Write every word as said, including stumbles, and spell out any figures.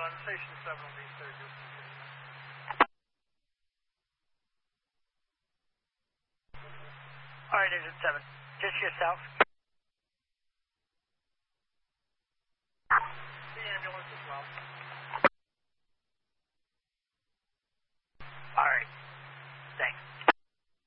Station seven will be third. All right, Engine seven. Just yourself.